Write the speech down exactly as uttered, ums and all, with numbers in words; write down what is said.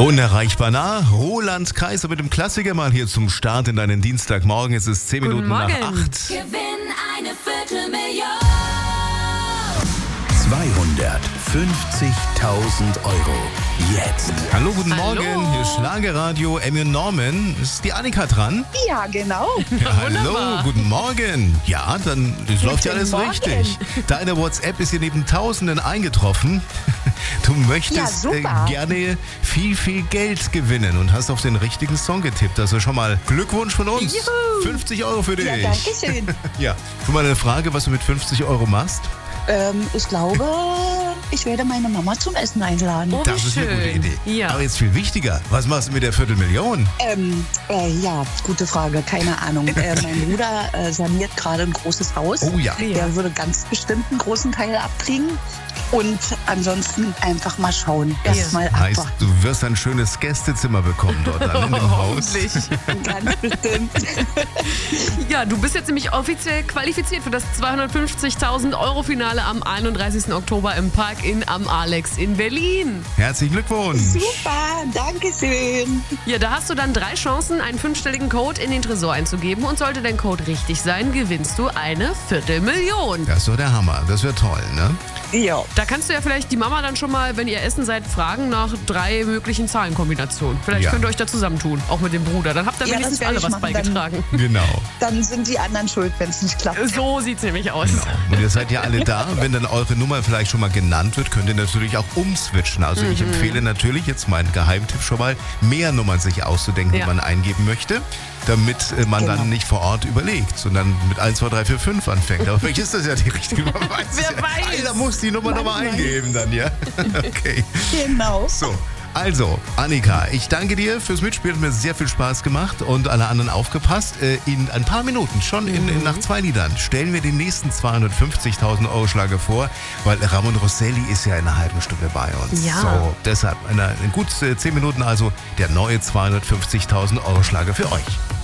Unerreichbar nah, Roland Kaiser mit dem Klassiker mal hier zum Start in deinen Dienstagmorgen. Es ist zehn Minuten nach acht. Gewinn eine Viertelmillion. zweihundertfünfzigtausend Euro. Jetzt. Hallo, guten Hallo. Morgen. Hier ist Schlagerradio Emmy und Norman. Ist die Annika dran? Ja, genau. Ja, hallo, wunderbar. guten Morgen. Ja, dann das läuft ja Guten alles Morgen. richtig. Deine WhatsApp ist hier neben Tausenden eingetroffen. Du möchtest Ja, super. äh, gerne viel, viel Geld gewinnen und hast auf den richtigen Song getippt. Also schon mal Glückwunsch von uns. Juhu. fünfzig Euro für dich. Ja, danke schön. Ja, schon mal eine Frage, was du mit fünfzig Euro machst? ähm, ich glaube, ich werde meine Mama zum Essen einladen. Oh, Das wie ist eine gute schön. Idee. Ja. Aber jetzt viel wichtiger, was machst du mit der Viertelmillion? Ähm, äh, ja, gute Frage, keine Ahnung. Äh, mein Bruder äh, saniert gerade ein großes Haus. Oh ja. Ja. Der würde ganz bestimmt einen großen Teil abkriegen. Und ansonsten einfach mal schauen. Erstmal Heißt, abwarten. du wirst ein schönes Gästezimmer bekommen dort dann in dem Haus. Hoffentlich. Ganz bestimmt. Ja, du bist jetzt nämlich offiziell qualifiziert für das zweihundertfünfzigtausend Euro Finale am einunddreißigsten Oktober im Park in am Alex in Berlin. Herzlichen Glückwunsch. Super, danke schön. Ja, da hast du dann drei Chancen, einen fünfstelligen Code in den Tresor einzugeben. Und sollte dein Code richtig sein, gewinnst du eine Viertelmillion. Das ist doch der Hammer. Das wird toll, ne? Ja. Da kannst du ja vielleicht die Mama dann schon mal, wenn ihr essen seid, fragen nach drei möglichen Zahlenkombinationen. Vielleicht Ja. könnt ihr euch da zusammentun, auch mit dem Bruder. Dann habt ihr Ja, wenigstens das werde alle ich was machen, beigetragen. Genau. Dann sind die anderen schuld, wenn es nicht klappt. So sieht's nämlich aus. Genau. Und ihr seid ja alle da. Wenn dann eure Nummer vielleicht schon mal genannt wird, könnt ihr natürlich auch umswitchen. Also ich empfehle natürlich, jetzt mein Geheimtipp schon mal, mehr Nummern sich auszudenken, Ja. die man eingeben möchte, damit äh, man Genau. dann nicht vor Ort überlegt, sondern mit eins, zwei, drei, vier, fünf anfängt. Aber vielleicht ist das ja die richtige Nummer. Wer weiß. Einer muss die Nummer nochmal weiß. eingeben dann, ja? Okay. Genau. So, also, Annika, ich danke dir fürs Mitspielen. Hat mir sehr viel Spaß gemacht und alle anderen aufgepasst. Äh, In ein paar Minuten, schon in, in nach zwei Liedern, stellen wir den nächsten zweihundertfünfzigtausend Euro Schlager vor, weil Ramon Rosselli ist ja in einer halben Stunde bei uns. Ja. So, deshalb, in, in gut äh, zehn Minuten also, der neue zweihundertfünfzigtausend Euro Schlager für euch.